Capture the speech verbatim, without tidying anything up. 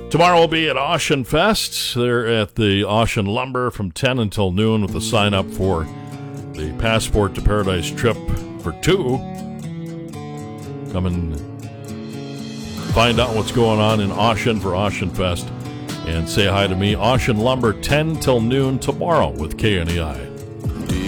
Tomorrow we'll be at Ocean Fest. They're at the Ocean Lumber from ten until noon with the sign up for the Passport to Paradise trip for two. Come and find out what's going on in Ocean for Ocean Fest and say hi to me. Ocean Lumber, ten till noon tomorrow with K N E I.